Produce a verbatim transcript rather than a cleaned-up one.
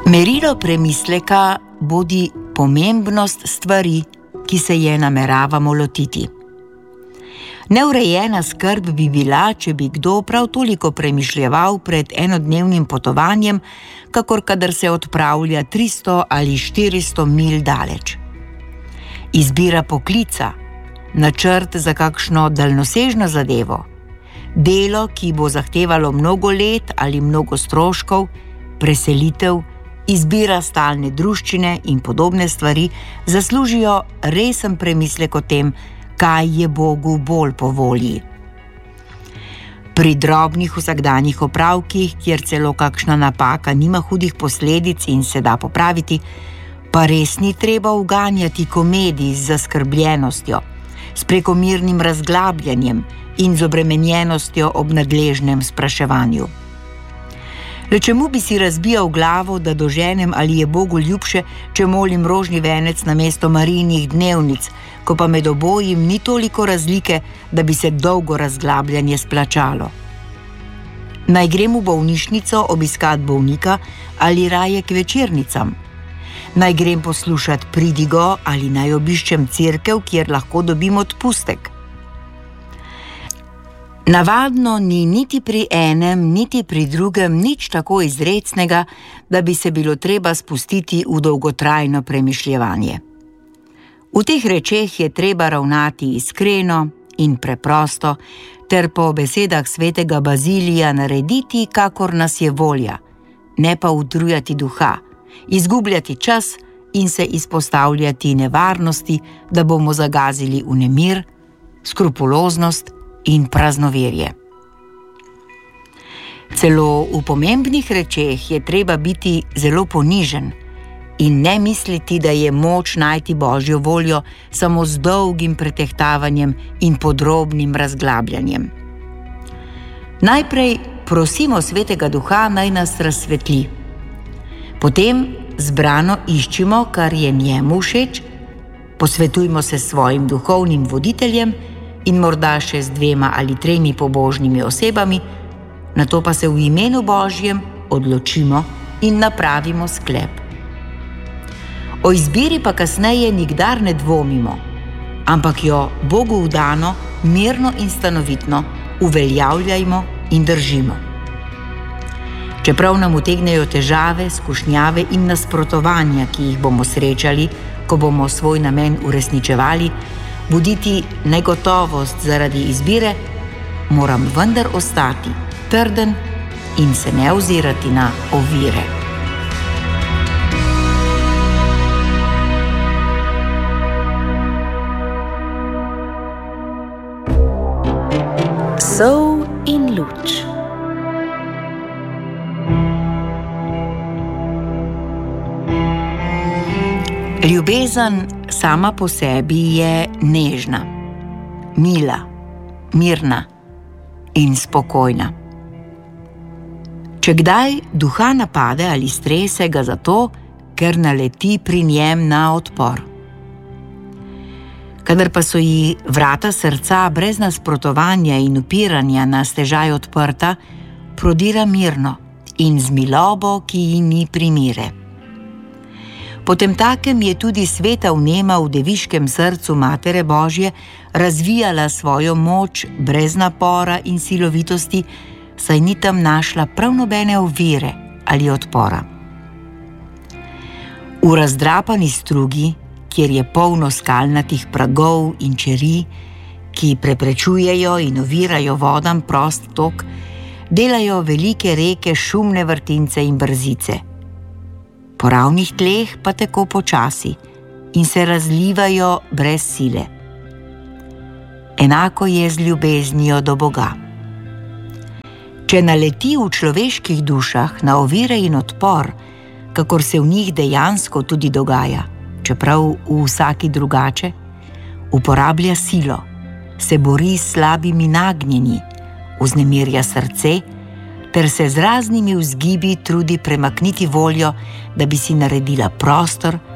Merilo premisleka bodi pomembnost stvari, ki se je nameravamo lotiti. Neurejena skrb bi bila, če bi kdo prav toliko premišljeval pred enodnevnim potovanjem, kakor kadar se odpravlja tristo ali štiristo milj daleč. Izbira poklica, načrt za kakšno daljnosežno zadevo, delo, ki bo zahtevalo mnogo let ali mnogo stroškov, preselitev, izbira stalne druščine in podobne stvari zaslužijo resen premislek o tem, kaj je Bogu bolj po volji. Pri drobnih vsakdanjih opravkih, kjer celo kakšna napaka nima hudih posledic in se da popraviti, pa res ni treba uganjati komedij z zaskrbljenostjo, s prekomirnim razglabljanjem in z obremenjenostjo ob nadležnem spraševanju. Le čemu bi si razbijal glavo, da doženem, ali je Bogu ljubše, če molim rožni venec namesto Marijinih dnevnic, ko pa med obojim ni toliko razlike, da bi se dolgo razglabljanje splačalo. Naj grem v bolnišnico obiskat bolnika ali raje k večernicam? Naj grem poslušat pridigo ali naj obiščem cerkev, kjer lahko dobim odpustek? Navadno ni niti pri enem, niti pri drugem nič tako izrecnega, da bi se bilo treba spustiti v dolgotrajno premišljevanje. V teh rečeh je treba ravnati iskreno in preprosto, ter po besedah svetega Bazilija narediti, kakor nas je volja, ne pa utrujati duha, izgubljati čas in se izpostavljati nevarnosti, da bomo zagazili v nemir, skrupuloznost in praznoverje. Celo v pomembnih rečeh je treba biti zelo ponižen in ne misliti, da je moč najti Božjo voljo samo z dolgim pretehtavanjem in podrobnim razglabljanjem. Najprej prosimo svetega duha, naj nas razsvetli. Potem zbrano iščimo, kar je njemu všeč, posvetujmo se s svojim duhovnim voditeljem in morda še z dvema ali tremi pobožnimi osebami, nato pa se v imenu Božjem odločimo in napravimo sklep. O izbiri pa kasneje nikdar ne dvomimo, ampak jo Bogu vdano, mirno in stanovitno uveljavljajmo in držimo. Čeprav nam utegnejo težave, skušnjave in nasprotovanja, ki jih bomo srečali, ko bomo svoj namen uresničevali, buditi negotovost zaradi izbire, moram vendar ostati trden in se ne ozirati na ovire. Sol in luč. Ljubezen sama po sebi je nežna, mila, mirna in spokojna. Če kdaj duha napade ali strese, ga zato, ker naleti pri njem na odpor. Kadar pa so ji vrata srca brez nasprotovanja in upiranja na stežaj odprta, prodira mirno in z milobo, ki ji ni primere. Potemtakem je tudi sveta vnema v deviškem srcu Matere Božje razvijala svojo moč brez napora in silovitosti, saj ni tam našla prav nobene ovire ali odpora. V razdrapani strugi, kjer je polno skalnatih pragov in čeri, ki preprečujejo in ovirajo vodam prost tok, delajo velike reke šumne vrtince in brzice. Po ravnih tleh pa tako počasi in se razlivajo brez sile. Enako je z ljubeznijo do Boga. Če naleti v človeških dušah na ovire in odpor, kakor se v njih dejansko tudi dogaja, čeprav v vsaki drugače, uporablja silo, se bori s slabimi nagnjenji, vznemirja srce, ter se z raznimi vzgibi trudi premakniti voljo, da bi si naredila prostor